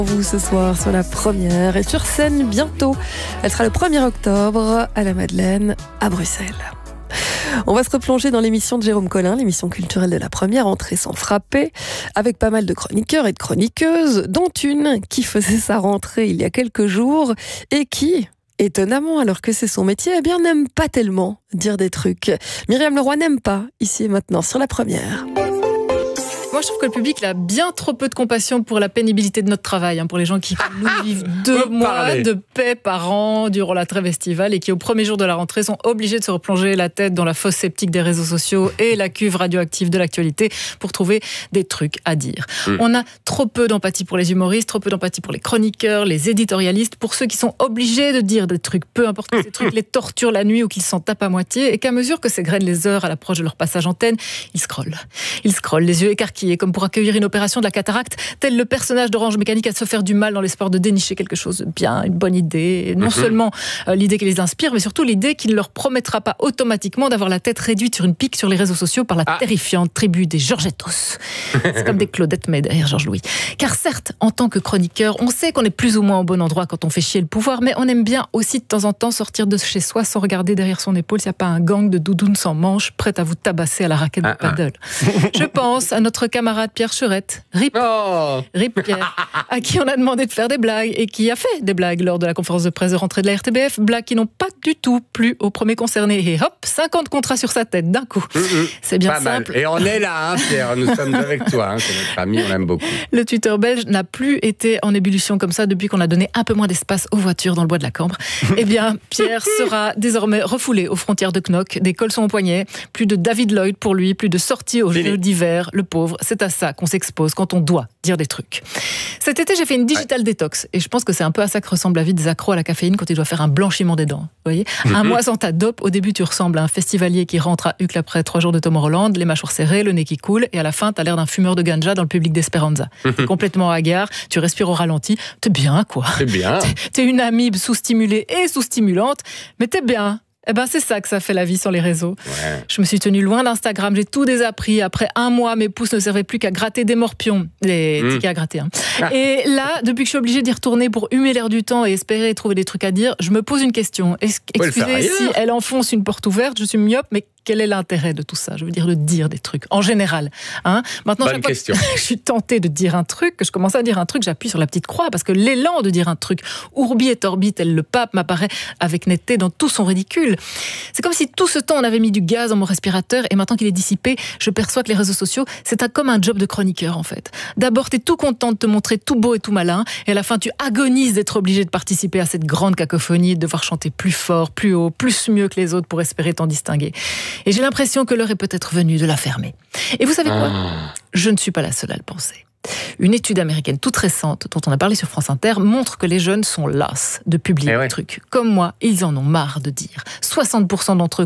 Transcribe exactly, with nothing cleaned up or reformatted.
Vous ce soir sur la première et sur scène bientôt. Elle sera le premier octobre à la Madeleine à Bruxelles. On va se replonger dans l'émission de Jérôme Collin, l'émission culturelle de la première, entrée sans frapper, avec pas mal de chroniqueurs et de chroniqueuses, dont une qui faisait sa rentrée il y a quelques jours et qui, étonnamment, alors que c'est son métier, eh bien n'aime pas tellement dire des trucs. Myriam Leroy n'aime pas, ici et maintenant, sur la première. Moi, je trouve que le public il a bien trop peu de compassion pour la pénibilité de notre travail, hein, pour les gens qui nous vivent deux mois de paix par an durant la trêve estivale et qui, au premier jour de la rentrée, sont obligés de se replonger la tête dans la fosse septique des réseaux sociaux et la cuve radioactive de l'actualité pour trouver des trucs à dire. Mmh. On a trop peu d'empathie pour les humoristes, trop peu d'empathie pour les chroniqueurs, les éditorialistes, pour ceux qui sont obligés de dire des trucs, peu importe que ces trucs les torturent la nuit ou qu'ils s'en tapent à moitié, et qu'à mesure que s'égrènent les heures à l'approche de leur passage antenne, ils scrollent. Ils scrollent, les yeux écarquillés, comme pour accueillir une opération de la cataracte, tel le personnage d'Orange Mécanique à se faire du mal dans l'espoir de dénicher quelque chose de bien, une bonne idée. Et non mm-hmm. seulement euh, l'idée qui les inspire, mais surtout l'idée qui ne leur promettra pas automatiquement d'avoir la tête réduite sur une pique sur les réseaux sociaux par la ah. terrifiante tribu des Georgettos. C'est comme des Claudette May derrière Georges Louis. Car certes, en tant que chroniqueur, on sait qu'on est plus ou moins au bon endroit quand on fait chier le pouvoir, mais on aime bien aussi de temps en temps sortir de chez soi sans regarder derrière son épaule s'il n'y a pas un gang de doudounes sans manches prêt à vous tabasser à la raquette ah, de paddle. Ah. Je pense à notre camarade Pierre Cherette, Rip, oh. Rip Pierre, à qui on a demandé de faire des blagues et qui a fait des blagues lors de la conférence de presse de rentrée de la R T B F, blagues qui n'ont pas du tout plu au premier concerné. Et hop, cinquante contrats sur sa tête d'un coup. Mmh, c'est bien pas simple. Mal. Et on est là, hein, Pierre, nous sommes avec toi, hein, c'est notre ami, on l'aime beaucoup. Le Twitter belge n'a plus été en ébullition comme ça depuis qu'on a donné un peu moins d'espace aux voitures dans le bois de la Cambre. Eh bien, Pierre sera désormais refoulé aux frontières de Knock, des colsons au poignet, plus de David Lloyd pour lui, plus de sorties aux Jeux d'hiver, le pauvre, c'est à ça qu'on s'expose quand on doit dire des trucs. Cet été, j'ai fait une digital ouais. détox et je pense que c'est un peu à ça que ressemble la vie des accros à la caféine quand il doit faire un blanchiment des dents. Vous voyez, mm-hmm. un mois sans ta dope, au début tu ressembles à un festivalier qui rentre à Uccle après trois jours de Tomorrowland, les mâchoires serrées, le nez qui coule, et à la fin t'as l'air d'un fumeur de ganja dans le public d'Esperanza. Mm-hmm. T'es complètement hagard, tu respires au ralenti, t'es bien quoi. T'es bien. T'es, t'es une amibe sous-stimulée et sous-stimulante, mais t'es bien. Eh ben c'est ça que ça fait la vie sur les réseaux. Ouais. Je me suis tenue loin d'Instagram, j'ai tout désappris. Après un mois, mes pouces ne servaient plus qu'à gratter des morpions, des mmh. tickets à gratter. Hein. Ah. Et là, depuis que je suis obligée d'y retourner pour humer l'air du temps et espérer trouver des trucs à dire, je me pose une question. Excusez si elle enfonce une porte ouverte, je suis myope, mais quel est l'intérêt de tout ça? Je veux dire, de dire des trucs, en général. Hein. Maintenant, Bonne question. Je suis tentée de dire un truc, que je commence à dire un truc, j'appuie sur la petite croix, parce que l'élan de dire un truc, ourbi et torbi, tel le pape, m'apparaît avec netteté dans tout son ridicule. C'est comme si tout ce temps, on avait mis du gaz dans mon respirateur, et maintenant qu'il est dissipé, je perçois que les réseaux sociaux, c'est un, comme un job de chroniqueur, en fait. D'abord, t'es tout content de te montrer tout beau et tout malin, et à la fin, tu agonises d'être obligé de participer à cette grande cacophonie, de devoir chanter plus fort, plus haut, plus mieux que les autres pour espérer t'en distinguer. Et j'ai l'impression que l'heure est peut-être venue de la fermer. Et vous savez quoi ? Ah. Je ne suis pas la seule à le penser. Une étude américaine toute récente, dont on a parlé sur France Inter, montre que les jeunes sont las de publier eh des ouais. trucs. Comme moi, ils en ont marre de dire. soixante pour cent d'entre eux